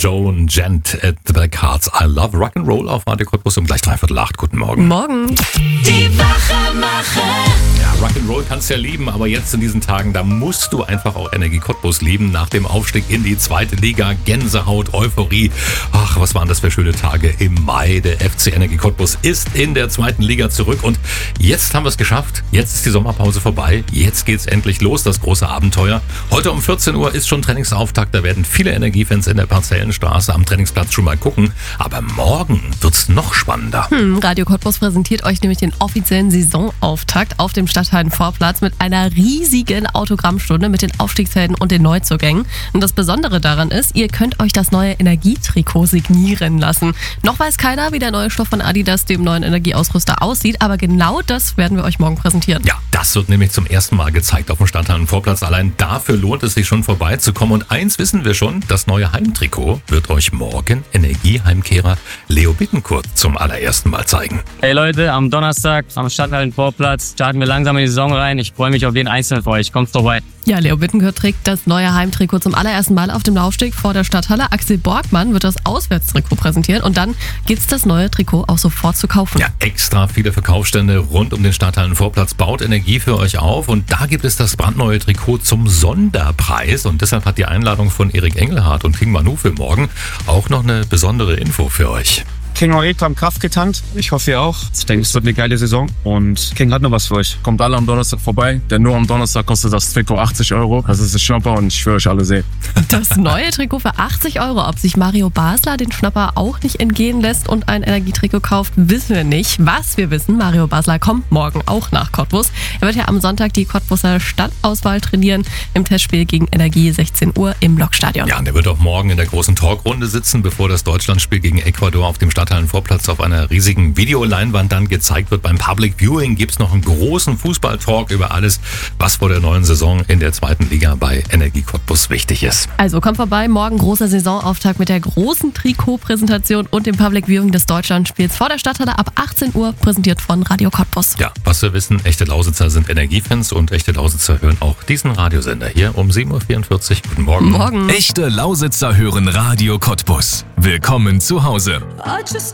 Joan Jett at the Black Hearts. I love Rock'n'Roll auf Radio Cottbus um gleich 7:45. Guten Morgen. Morgen. Die Wachmacher. Ja, Rock'n'Roll kannst du ja lieben, aber jetzt in diesen Tagen, da musst du einfach auch Energie Cottbus lieben. Nach dem Aufstieg in die 2. Liga, Gänsehaut, Euphorie. Ach, was waren das für schöne Tage im Mai. Der FC Energie Cottbus ist in der 2. Liga zurück und jetzt haben wir es geschafft. Jetzt ist die Sommerpause vorbei. Jetzt geht's endlich los, das große Abenteuer. Heute um 14 Uhr ist schon Trainingsauftakt. Da werden viele Energiefans in der Parzellenstraße am Trainingsplatz schon mal gucken. Aber morgen wird's noch spannender. Radio Cottbus präsentiert euch nämlich den offiziellen Saisonauftakt auf dem Stadthallenvorplatz mit einer riesigen Autogrammstunde mit den Aufstiegshelden und den Neuzugängen. Und das Besondere daran ist, ihr könnt euch das neue Energietrikot signieren lassen. Noch weiß keiner, wie der neue Stoff von Adidas, dem neuen Energieausrüster, aussieht, aber genau das werden wir euch morgen präsentieren. Ja, das wird nämlich zum ersten Mal gezeigt auf dem Stadthallenvorplatz. Allein dafür lohnt es sich schon vorbeizukommen. Und eins wissen wir schon, das neue Heimtrikot wird euch morgen Energieheimkehrer Leo Bittencourt zum allerersten Mal zeigen. Hey Leute, am Donnerstag am Stadthallenvorplatz starten wir langsam in die Saison rein. Ich freue mich auf jeden Einzelnen von euch. Kommt vorbei. Ja, Leo Bittencourt trägt das neue Heimtrikot zum allerersten Mal auf dem Laufsteg vor der Stadthalle. Axel Borgmann wird das Auswärtstrikot präsentieren und dann gibt's das neue Trikot auch sofort zu kaufen. Ja, extra viele Verkaufsstände rund um den Stadthallenvorplatz baut Energie für euch auf und da gibt es das brandneue Trikot zum Sonderpreis und deshalb hat die Einladung von Erik Engelhardt und King Manu für morgen auch noch eine besondere Info für euch. King und Erik haben Kraft getankt. Ich hoffe, ihr auch. Ich denke, es wird eine geile Saison. Und King hat noch was für euch. Kommt alle am Donnerstag vorbei, denn nur am Donnerstag kostet das Trikot 80 €. Das ist ein Schnapper und ich will euch alle sehen. Das neue Trikot für 80 €. Ob sich Mario Basler den Schnapper auch nicht entgehen lässt und ein Energietrikot kauft, wissen wir nicht. Was wir wissen, Mario Basler kommt morgen auch nach Cottbus. Er wird ja am Sonntag die Cottbuser Stadtauswahl trainieren im Testspiel gegen Energie 16 Uhr im Lokstadion. Ja, und er wird auch morgen in der großen Talkrunde sitzen, bevor das Deutschlandspiel gegen Ecuador auf dem Stadthallenvorplatz auf einer riesigen Videoleinwand dann gezeigt wird. Beim Public Viewing gibt's noch einen großen Fußballtalk über alles, was vor der neuen Saison in der 2. Liga bei Energie Cottbus wichtig ist. Also kommt vorbei, morgen großer Saisonauftakt mit der großen Trikotpräsentation und dem Public Viewing des Deutschlandspiels vor der Stadthalle ab 18 Uhr, präsentiert von Radio Cottbus. Ja, was wir wissen, echte Lausitzer sind Energiefans und echte Lausitzer hören auch diesen Radiosender hier um 7:44 Uhr. Guten Morgen. Morgen. Echte Lausitzer hören Radio Cottbus. Willkommen zu Hause. I just